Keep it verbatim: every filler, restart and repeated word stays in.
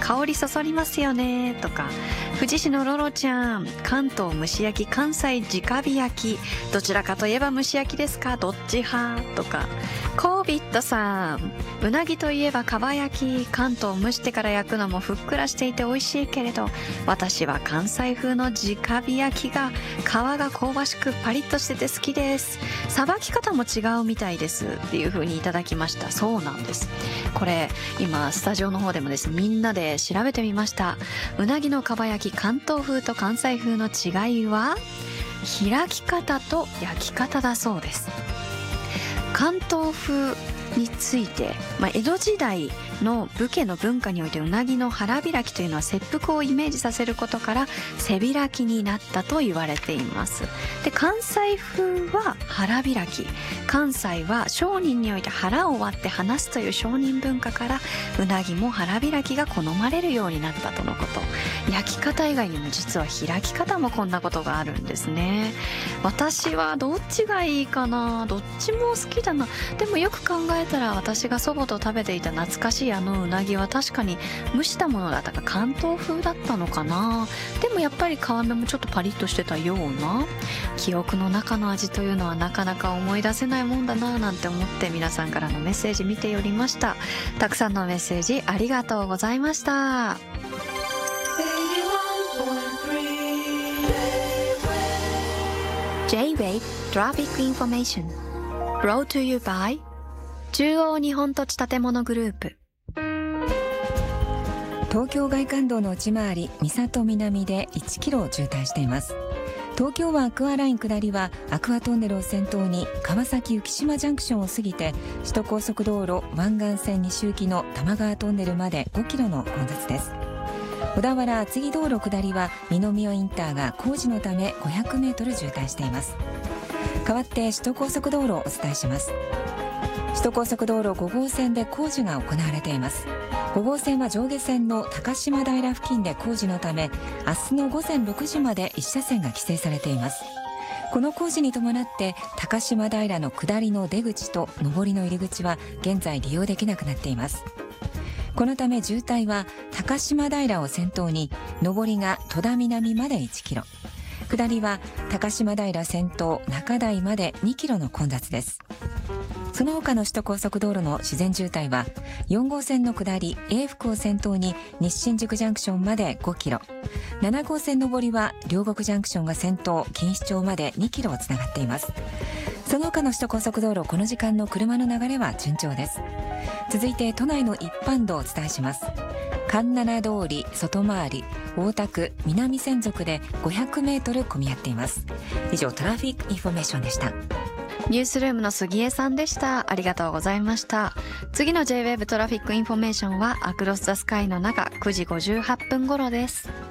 香りそそりますよねとか、富士市のロロちゃん、関東蒸し焼き、関西直火焼き、どちらかといえば蒸し焼きですか、どっち派とか、コービットさん、うなぎといえばかば焼き、関東蒸してから焼くのもふっくらしていて美味しいけれど、私は関西風の直火焼きが皮が香ばしくパリッとしてて好きです。さばき方も違うみたいですっていう風にいただきました。そうなんです。これ今スタジオの方でもですね、みんなで調べてみました。うなぎのかば焼き、関東風と関西風の違いは開き方と焼き方だそうです。関東風について、まあ、江戸時代の武家の文化においてうなぎの腹開きというのは切腹をイメージさせることから背開きになったと言われています。で、関西風は腹開き、関西は商人において腹を割って話すという商人文化からうなぎも腹開きが好まれるようになったとのこと。焼き方以外にも実は開き方もこんなことがあるんですね。私はどっちがいいかな、どっちも好きだな。でもよく考えたら私が祖母と食べていた懐かしいあのうなぎは確かに蒸したものだったか関東風だったのかな。でもやっぱり皮目もちょっとパリッとしてたような。記憶の中の味というのはなかなか思い出せないもんだななんて思って皆さんからのメッセージ見ておりました。たくさんのメッセージありがとうございました。J-Wave Traffic Information Brought to you by 中央日本土地建物グループ。 東京外環道の内回り三郷南でいちキロ渋滞しています。東京湾アクアライン下りはアクアトンネルを先頭に川崎浮島ジャンクションを過ぎて首都高速道路湾岸線西行きの多摩川トンネルまでごキロの混雑です。小田原厚木道路下りは二宮インターが工事のためごひゃくメートル渋滞しています。代わって首都高速道路をお伝えします。首都高速道路ご号線で工事が行われています。ご号線は上下線の高島平付近で工事のため明日のごぜんろくじまでいち車線が規制されています。この工事に伴って高島平の下りの出口と上りの入り口は現在利用できなくなっています。このため渋滞は高島平を先頭に上りが戸田南までいちキロ、下りは高島平先頭中台までにキロの混雑です。その他の首都高速道路の自然渋滞はよん号線の下り永福を先頭に西新宿ジャンクションまでごキロ、なな号線上りは両国ジャンクションが先頭錦糸町までにキロをつながっています。その他の首都高速道路この時間の車の流れは順調です。続いて都内の一般道をお伝えします。環七通り外回り大田区南千束でごひゃくメートル混み合っています。以上トラフィックインフォメーションでした。 ニュースルームの杉江さんでした。ありがとうございました。次の J-Wave トラフィックインフォメーションはアクロスザスカイの中くじごじゅうはっぷん頃です。